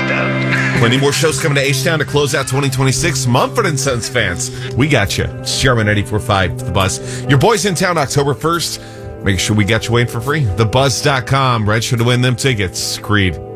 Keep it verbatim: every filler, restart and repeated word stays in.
H-Town. Plenty more shows coming to H-Town to close out twenty twenty-six. Mumford and Sons fans, we got you. Sherman ninety-four point five, The Buzz. Your boys in town October first. Make sure we got you waiting for free. the buzz dot com. Register to win them tickets. Creed.